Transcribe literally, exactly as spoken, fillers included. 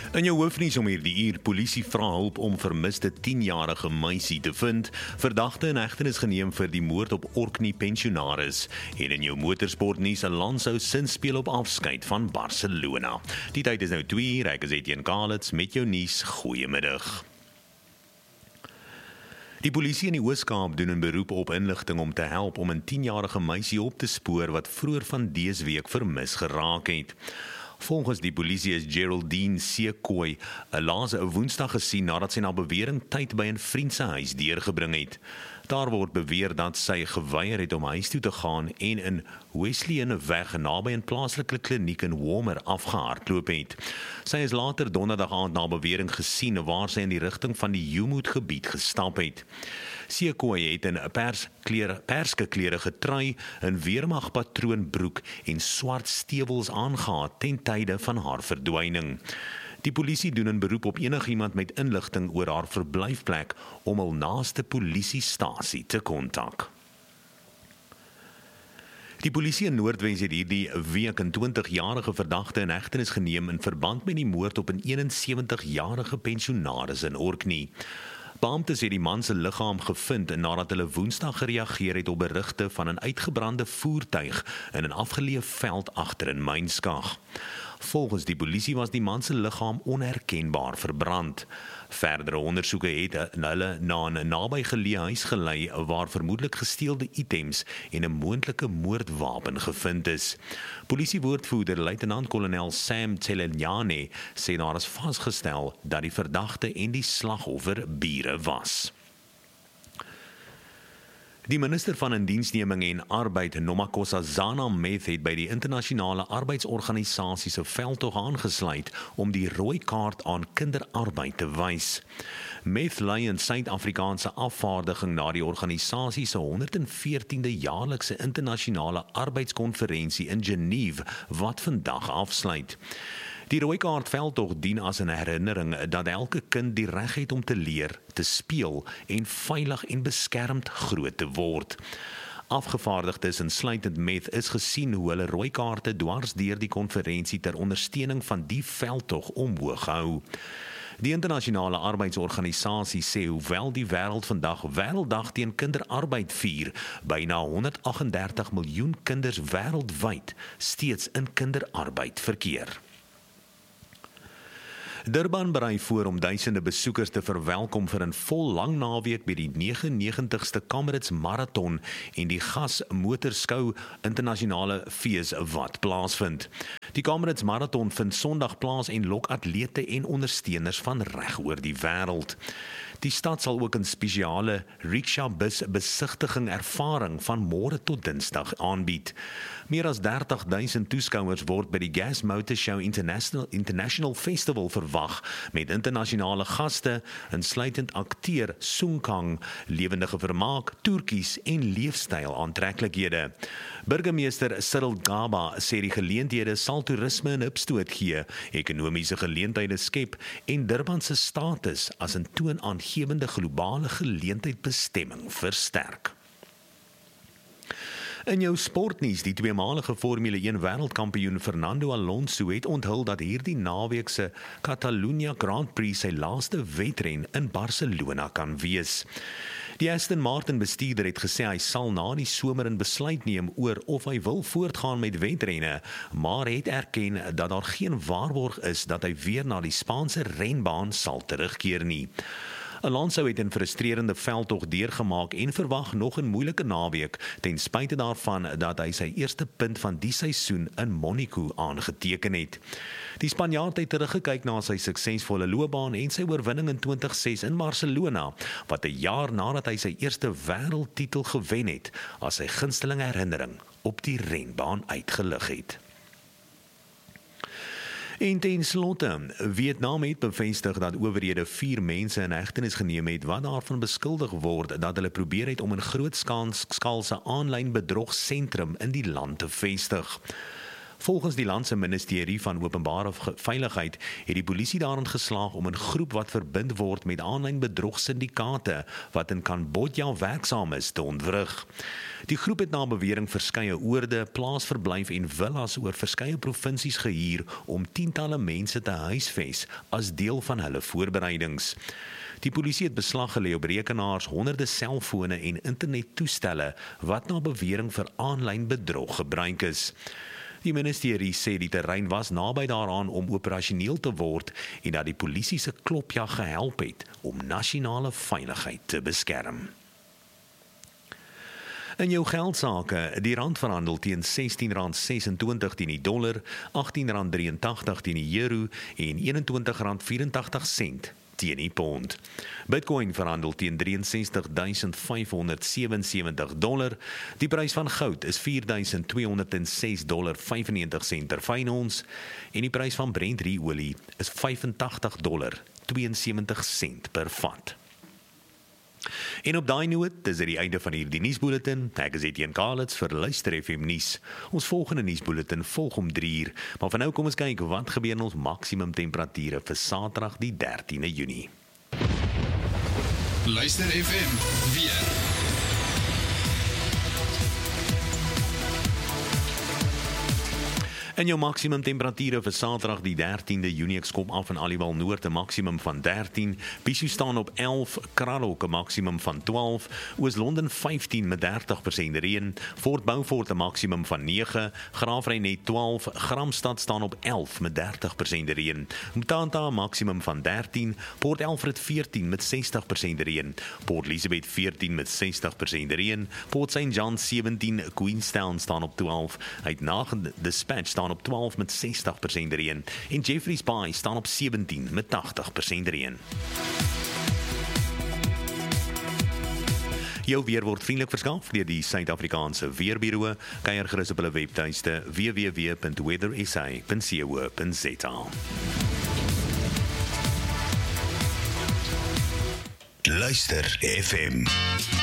In jou hoofnuus om hierdie uur, polisie vra hulp om vermiste tienjarige meisie te vind, verdagte in hegtenis geneem vir die moord op Orkney pensionaris. En in jou motorsportnuus, Alonso sinspeel op afskeid van Barcelona. Die tyd is nou twee uur, ek is Etienne Kalitz met jou nuus, goeiemiddag. Die polisie in die Oos-Kaap doen 'n beroep op inligting om te help om 'n tienjarige meisie op te spoor wat vroeër van dese week vermis geraak het. Volgens die polisie is Geraldine Sekoe laas 'n Woensdag gesien nadat sy na bewering tyd by 'n vriend se huis deurgebring het. Daar word beweer dat sy geweier het om huis toe te gaan en in Wesleyeweg naby 'n plaaslike kliniek in Wormer afgehardloop het. Sy is later donderdag aand na bewering gesien waar sy in die rigting van die Humoed gebied gestap het. Sekoe het in 'n persklere, perskekleurige trui, 'n weermagpatroonbroek en swart stewels aangetree ten tye van haar verdwyning. Die polisie doen 'n beroep op enigiemand met inligting oor haar verblyfplek om hul naaste polisiestasie te kontak. Die polisie in Noordwes het hierdie week 'n twintigjarige verdagte in hegtenis geneem in verband met die moord op 'n eenensewentigjarige pensionaris in Orkney. Beamptes het die man se liggaam gevind nadat hulle Woensdag gereageer het op berigte van 'n uitgebrande voertuig in 'n afgeleë veld agter in Mynskag. Volgens die polisie was die man se liggaam onherkenbaar verbrand. Verdere ondersoeke het hulle na 'n nabygeleë huis gelei waar vermoedelik gesteelde items en 'n moontlike moordwapen gevind is. Polisiewoordvoerder luitenant-kolonel Sam Tselanyane sê daar is vasgestel dat die verdagte en die slagoffer bure was. Die minister van Indiensneming en Arbeid, Nomakosazana Meth, het by die internasionale arbeidsorganisasie se veldtog aangesluit om die rooi kaart aan kinderarbeid te wys. Meth lei in Suid-Afrikaanse afvaardiging na die organisasie se honderd en veertiende jaarlikse internasionale arbeidskonferensie in Genève wat vandag afsluit. Die rooi kaart veldtog dien as 'n herinnering dat elke kind die reg het om te leer, te speel en veilig en beskermd groot te word. Afgevaardigdes insluitend Meth is gesien hoe hulle rooi kaarte dwars deur die konferensie ter ondersteuning van die veldtog omhoog hou. Die internasionale arbeidsorganisasie sê hoewel die wêreld vandag Wêrelddag teen kinderarbeid vier, byna honderd agt en dertig miljoen kinders wêreldwyd steeds in kinderarbeid verkeer. Durban berei voor om duisende besoekers te verwelkom vir 'n vol lang naweek by die negenennegentigste Kamerads Marathon en die Gas Motorskou internasionale fees wat plaasvind. Die Kamerads Marathon vind Sondag plaas en lok atlete en ondersteuners van reg oor die wêreld. Die stad sal ook 'n spesiale rickshaw-bus besigtiging ervaring van môre tot Dinsdag aanbied. Meer as dertig duisend toeskouers word by die Gas Motor Show International, International Festival verwag met internasionale gaste, insluitend akteur Sung Kang, lewendige vermaak, toertjies en leefstyl aantreklikhede. Burgemeester Cyril Gaba sê die geleenthede sal toerisme 'n hupstoot gee, ekonomiese geleenthede skep en Durban se status as 'n toonaangewende globale geleentheidsbestemming versterk. In jou sportnuus, die tweemalige Formule een wêreldkampioen Fernando Alonso het onthul dat hierdie naweek se Catalunya Grand Prix sy laaste wedren in Barcelona kan wees. Die Aston Martin bestuurder het gesê hy sal na die somer 'n besluit neem oor of hy wil voortgaan met wedrenne, maar het erken dat daar geen waarborg is dat hy weer na die Spaanse renbaan sal terugkeer nie. Alonso het 'n frustrerende veldtog deurgemaak en verwag nog 'n moeilike naweek, ten spyte daarvan dat hy sy eerste punt van die seisoen in Monaco aangeteken het. Die Spanjaard het teruggekyk na sy suksesvolle loopbaan en sy oorwinning in twintig ses in Barcelona, wat 'n jaar nadat hy sy eerste wêreldtitel gewen het, as sy gunsteling herinnering op die renbaan uitgelig het. En ten slotte, Vietnam het bevestig dat owerhede vier mense in hegtenis geneem het wat daarvan beskuldig word dat hulle probeer het om 'n grootskaalse aanlyn bedrogsentrum in die land te vestig. Volgens die land se ministerie van openbare veiligheid het die polisie daarin geslaag om 'n groep wat verbind word met aanlyn bedrogsyndikaate wat in Kambodja werksaam is te ontwrig. Die groep het na bewering verskeie oorde, plaasverblyf en villas oor verskeie provinsies gehuur om tientalle mense te huisves as deel van hulle voorbereidings. Die polisie het beslag gelê op rekenaars, honderde selfone en internettoestelle wat na bewering vir aanlyn bedrog gebruik is. Die ministerie sê die terrein was naby daaraan om operasioneel te word en dat die polisie se klopjag gehelp het om nasionale veiligheid te beskerm. In jou geldsake, die rand verhandel teen sestien rand sesentwintig teen die dollar, agttien rand drieëntagtig teen die euro en eenentwintig rand vyfentagtig sent teen die pond. Bitcoin verhandel teen drieënsestig duisend vyfhonderd sewensewentig dollar. Die prys van goud is vier duisend tweehonderd ses dollar vyfennegentig sent per fyn ons en die prys van Brent olie is vyfentagtig dollar tweeënsewentig sent per vat. En op daai noot, dis dit die einde van hierdie nuusbulletin. Ek is Etienne Kalitz vir Luister F M nuus. Ons volgende nuusbulletin volg om drie uur, maar vir nou kom ons kyk wat gebeur in ons maksimum temperature vir Saterdag die dertiende Junie. Luister F M weer. En jou maksimum temperature vir Saterdag die dertiende Junie, ek skop af in Aliwal Noord 'n maksimum van dertien, Bishu staan op elf, Kralok 'n maksimum van twaalf, Oos-London vyftien met dertig persent reën, Fort Beaufort 'n maksimum van nege, Graafrenet twaalf, Gramstad staan op elf met dertig persent reën, Mtanta 'n maksimum van dertien, Port Alfred veertien met sestig persent reën, Port Elizabeth veertien met sestig persent reën, Port Saint John sewentien, Queenstown staan op twaalf, Uitnagend Dispatch staan op twaalf met sestig persent reën en Jeffreys Bay staan op sewentien met tagtig persent reën. Jou weer word vriendelik verskaf deur die Suid-Afrikaanse Weerbureau. Kyk gerus op hulle webtuiste w w w punt weather s a punt co punt z a. Luister F M.